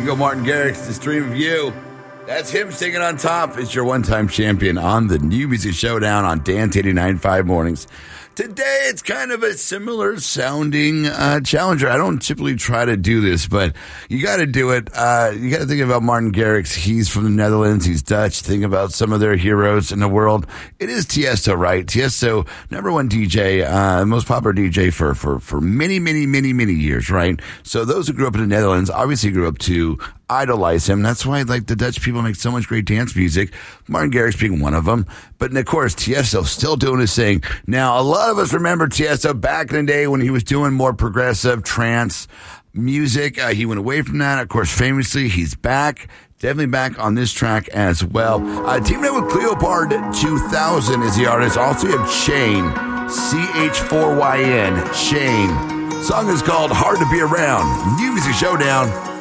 go, Martin Garrix, The Stream of You. That's him singing on top. It's your one-time champion on the New Music Showdown on Dance 89.5 mornings. Today, it's kind of a similar sounding challenger. I don't typically try to do this, but you got to do it. You got to think about Martin Garrix. He's from the Netherlands. He's Dutch. Think about some of their heroes in the world. It is Tiesto, right? Tiesto, number one DJ, most popular DJ for many, many, many, many years, right? So those who grew up in the Netherlands obviously grew up to idolize him. That's why the Dutch people make so much great dance music. Martin Garrix being one of them. But of course, Tiesto still doing his thing. Now, a lot of us remember Tiesto back in the day when he was doing more progressive trance music. He went away from that. Of course, famously, he's back. Definitely back on this track as well. Teaming up with Cleopard 2000 is the artist. Also, you have Chain, CH4YN, Chain. Song is called Hard to Be Around. New Music Showdown.